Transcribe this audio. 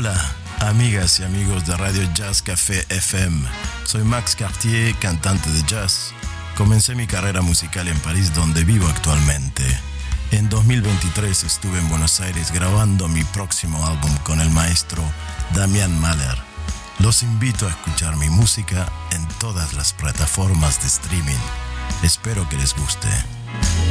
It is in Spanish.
Hola, amigas y amigos de Radio Jazz Café FM. Soy Max Cartier, cantante de jazz. Comencé mi carrera musical en París, donde vivo actualmente. En 2023 estuve en Buenos Aires grabando mi próximo álbum con el maestro Damian Mahler. Los invito a escuchar mi música en todas las plataformas de streaming. Espero que les guste.